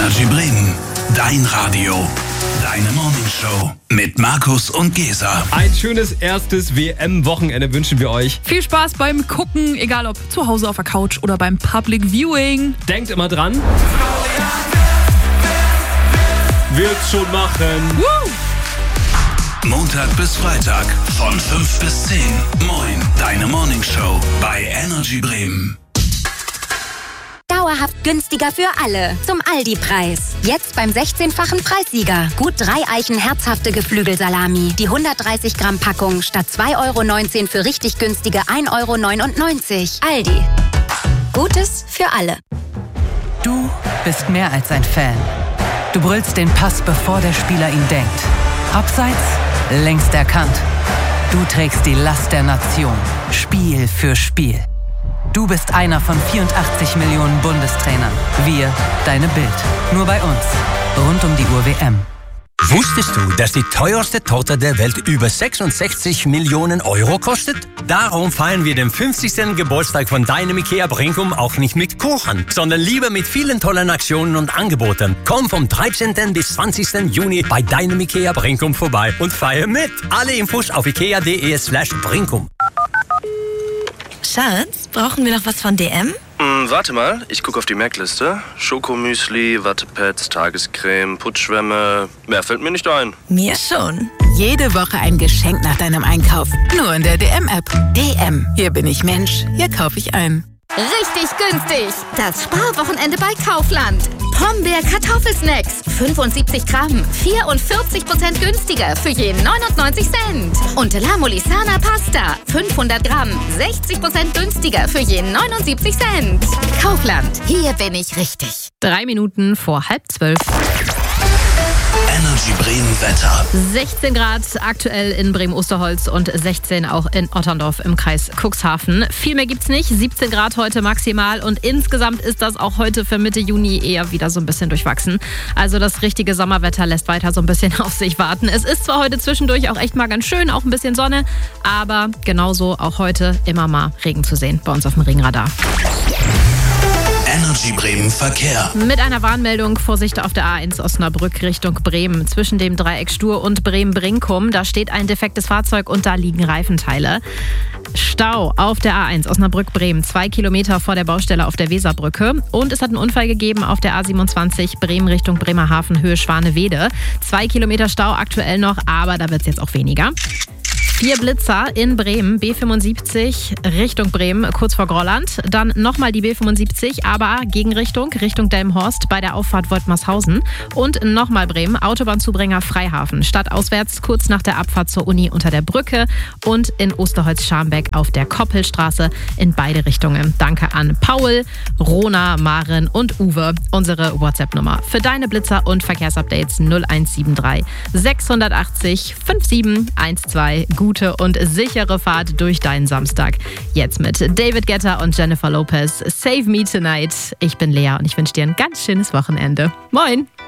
Energy Bremen, dein Radio, deine Morningshow mit Markus und Gesa. Ein schönes erstes WM-Wochenende wünschen wir euch. Viel Spaß beim Gucken, egal ob zu Hause auf der Couch oder beim Public Viewing. Denkt immer dran. Wird's schon machen. Woo! Montag bis Freitag von 5 bis 10. Moin, deine Morningshow bei Energy Bremen. Dauerhaft günstiger für alle. Zum Aldi-Preis. Jetzt beim 16-fachen Preissieger. Gut 3 Eichen herzhafte Geflügelsalami. Die 130 Gramm Packung statt 2,19 € für richtig günstige 1,99 €. Aldi. Gutes für alle. Du bist mehr als ein Fan. Du brüllst den Pass, bevor der Spieler ihn denkt. Abseits, längst erkannt. Du trägst die Last der Nation. Spiel für Spiel. Du bist einer von 84 Millionen Bundestrainern. Wir, deine Bild. Nur bei uns. Rund um die Uhr WM. Wusstest du, dass die teuerste Torte der Welt über 66 Millionen € kostet? Darum feiern wir den 50. Geburtstag von deinem IKEA Brinkum auch nicht mit Kuchen, sondern lieber mit vielen tollen Aktionen und Angeboten. Komm vom 13. bis 20. Juni bei deinem IKEA Brinkum vorbei und feier mit. Alle Infos auf ikea.de/Brinkum. Schatz, brauchen wir noch was von DM? Warte mal, ich gucke auf die Merkliste. Schokomüsli, Wattepads, Tagescreme, Putzschwämme. Mehr fällt mir nicht ein. Mir schon. Jede Woche ein Geschenk nach deinem Einkauf. Nur in der DM-App. DM. Hier bin ich Mensch. Hier kaufe ich ein. Richtig günstig. Das Sparwochenende bei Kaufland. Pombeer Kartoffelsnacks. 75 Gramm. 44% günstiger für je 99 Cent. Und La Molisana Pasta. 500 Gramm. 60% günstiger für je 79 Cent. Kaufland. Hier bin ich richtig. 3 Minuten vor 11:30. Energy Bremen Wetter. 16 Grad aktuell in Bremen-Osterholz und 16 auch in Otterndorf im Kreis Cuxhaven. Viel mehr gibt's nicht. 17 Grad heute maximal und insgesamt ist das auch heute für Mitte Juni eher wieder so ein bisschen durchwachsen. Also das richtige Sommerwetter lässt weiter so ein bisschen auf sich warten. Es ist zwar heute zwischendurch auch echt mal ganz schön, auch ein bisschen Sonne, aber genauso auch heute immer mal Regen zu sehen bei uns auf dem Regenradar. Energy Bremen Verkehr. Mit einer Warnmeldung: Vorsicht auf der A1 Osnabrück Richtung Bremen. Zwischen dem Dreieck Stur und Bremen-Brinkum, da steht ein defektes Fahrzeug und da liegen Reifenteile. Stau auf der A1 Osnabrück-Bremen, 2 Kilometer vor der Baustelle auf der Weserbrücke. Und es hat einen Unfall gegeben auf der A27 Bremen Richtung Bremerhaven, Höhe Schwanewede. 2 Kilometer Stau aktuell noch, aber da wird es jetzt auch weniger. 4 Blitzer in Bremen, B75 Richtung Bremen, kurz vor Grolland. Dann nochmal die B75, aber Gegenrichtung, Richtung Delmenhorst bei der Auffahrt Woltmarshausen. Und nochmal Bremen, Autobahnzubringer Freihafen. Stadtauswärts kurz nach der Abfahrt zur Uni unter der Brücke und in Osterholz-Scharmbeck auf der Koppelstraße in beide Richtungen. Danke an Paul, Rona, Maren und Uwe. Unsere WhatsApp-Nummer für deine Blitzer und Verkehrsupdates 0173 680 5712. Gute und sichere Fahrt durch deinen Samstag. Jetzt mit David Guetta und Jennifer Lopez. Save Me Tonight. Ich bin Lea und ich wünsche dir ein ganz schönes Wochenende. Moin!